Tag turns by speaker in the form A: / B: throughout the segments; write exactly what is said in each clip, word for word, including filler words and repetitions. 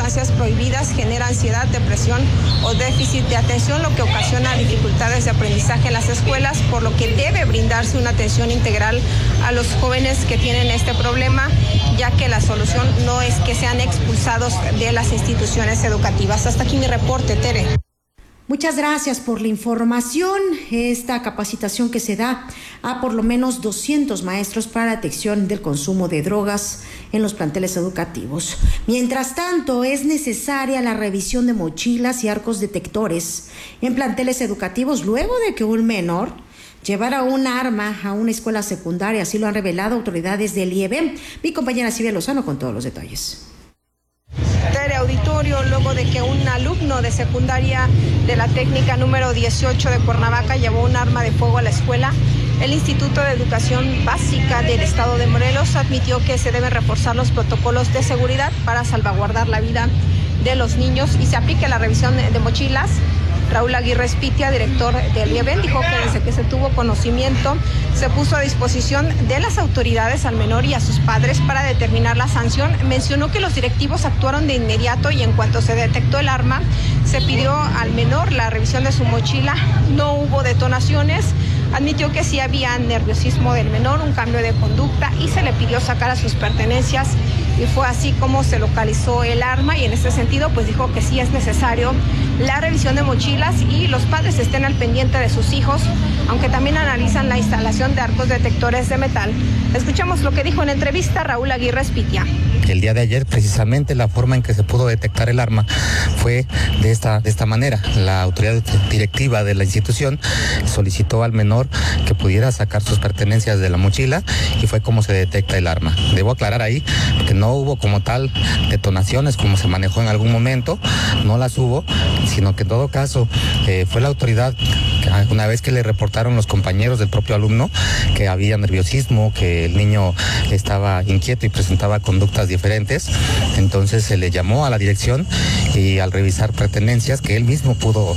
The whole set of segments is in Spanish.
A: sustancias prohibidas genera ansiedad, depresión o déficit de atención, lo que ocasiona dificultades de aprendizaje en las escuelas, por lo que debe brindarse una atención integral a los jóvenes que tienen este problema, ya que la solución no es que sean expulsados de las instituciones educativas. Hasta aquí mi reporte, Tere.
B: Muchas gracias por la información. Esta capacitación que se da a por lo menos doscientos maestros para la detección del consumo de drogas en los planteles educativos. Mientras tanto, es necesaria la revisión de mochilas y arcos detectores en planteles educativos luego de que un menor llevara un arma a una escuela secundaria. Así lo han revelado autoridades del I E B. Mi compañera Silvia Lozano con todos los detalles.
A: Auditorio, luego de que un alumno de secundaria de la técnica número dieciocho de Cuernavaca llevó un arma de fuego a la escuela, el Instituto de Educación Básica del Estado de Morelos admitió que se deben reforzar los protocolos de seguridad para salvaguardar la vida de los niños y se aplique la revisión de mochilas. Raúl Aguirre Espitia, director del I E B, dijo que desde que se tuvo conocimiento se puso a disposición de las autoridades al menor y a sus padres para determinar la sanción. Mencionó que los directivos actuaron de inmediato y en cuanto se detectó el arma, se pidió al menor la revisión de su mochila. No hubo detonaciones. Admitió que sí había nerviosismo del menor, un cambio de conducta y se le pidió sacar a sus pertenencias y fue así como se localizó el arma y en ese sentido pues dijo que sí es necesario la revisión de mochilas y los padres estén al pendiente de sus hijos, aunque también analizan la instalación de arcos detectores de metal. Escuchamos lo que dijo en entrevista Raúl Aguirre Espitia.
C: El día de ayer, precisamente, la forma en que se pudo detectar el arma fue de esta, de esta manera. La autoridad directiva de la institución solicitó al menor que pudiera sacar sus pertenencias de la mochila y fue como se detecta el arma. Debo aclarar ahí que no hubo como tal detonaciones como se manejó en algún momento, no las hubo, sino que en todo caso eh, fue la autoridad, una vez que le reportaron los compañeros del propio alumno que había nerviosismo, que el niño estaba inquieto y presentaba conductas diferentes, entonces se le llamó a la dirección y al revisar pertenencias que él mismo pudo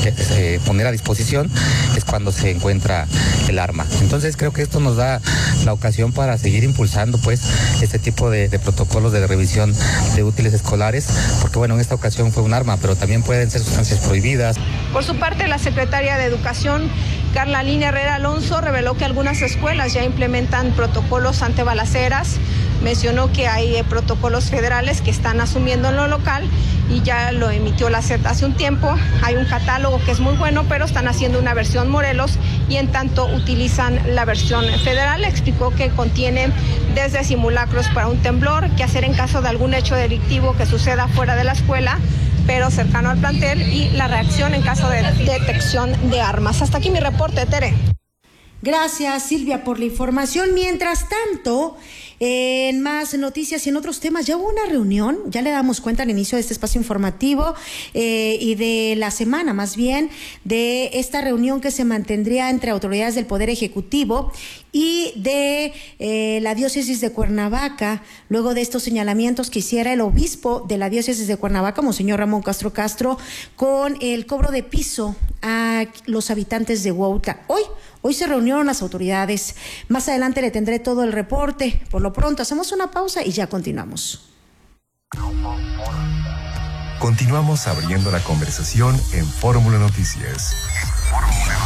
C: eh, poner a disposición es cuando se encuentra el arma. Entonces creo que esto nos da la ocasión para seguir impulsando pues este tipo de, de protocolos de revisión de útiles escolares, porque bueno, en esta ocasión fue un arma, pero también pueden ser sustancias prohibidas.
A: Por su parte, la secretaria de Educación, Carla Lina Herrera Alonso, reveló que algunas escuelas ya implementan protocolos ante balaceras. Mencionó que hay eh, protocolos federales que están asumiendo en lo local y ya lo emitió la S E P hace un tiempo. Hay un catálogo que es muy bueno, pero están haciendo una versión Morelos y en tanto utilizan la versión federal. Explicó que contiene desde simulacros para un temblor, qué hacer en caso de algún hecho delictivo que suceda fuera de la escuela, pero cercano al plantel, y la reacción en caso de detección de armas. Hasta aquí mi reporte, Tere.
B: Gracias, Silvia, por la información. Mientras tanto, en más noticias y en otros temas, ya hubo una reunión, ya le damos cuenta al inicio de este espacio informativo eh, y de la semana más bien, de esta reunión que se mantendría entre autoridades del Poder Ejecutivo y de eh, la diócesis de Cuernavaca, luego de estos señalamientos que hiciera el obispo de la diócesis de Cuernavaca, Monseñor Ramón Castro Castro, con el cobro de piso a los habitantes de Huautla. Hoy, hoy se reunieron las autoridades. Más adelante le tendré todo el reporte. Por lo pronto, hacemos una pausa y ya continuamos.
D: Continuamos abriendo la conversación en Fórmula Noticias. Fórmula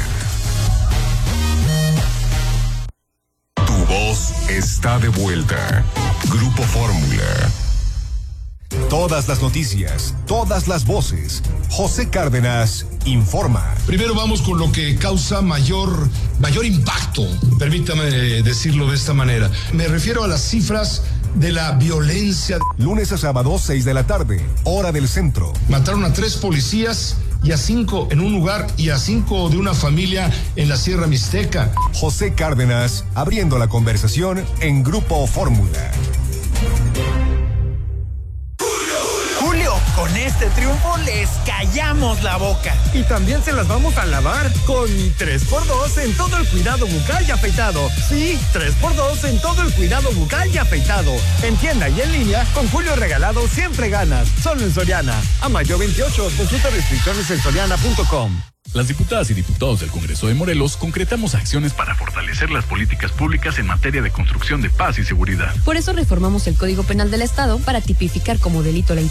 D: Noticias. Tu voz está de vuelta. Grupo Fórmula. Todas las noticias, todas las voces. José Cárdenas informa.
E: Primero vamos con lo que causa mayor, mayor impacto, permítame decirlo de esta manera. Me refiero a las cifras de la violencia.
D: Lunes a sábado, seis de la tarde, hora del centro.
E: Mataron a tres policías y a cinco en un lugar y a cinco de una familia en la Sierra Mixteca.
D: José Cárdenas abriendo la conversación en Grupo Fórmula.
F: Con este triunfo les callamos la boca.
G: Y también se las vamos a lavar con tres por dos en todo el cuidado bucal y afeitado. Sí, tres por dos en todo el cuidado bucal y afeitado. En tienda y en línea, con Julio Regalado siempre ganas. Solo en Soriana. A mayo veintiocho, consulta restricciones en soriana punto com.
H: Las diputadas y diputados del Congreso de Morelos concretamos acciones para fortalecer las políticas públicas en materia de construcción de paz y seguridad.
I: Por eso reformamos el Código Penal del Estado para tipificar como delito la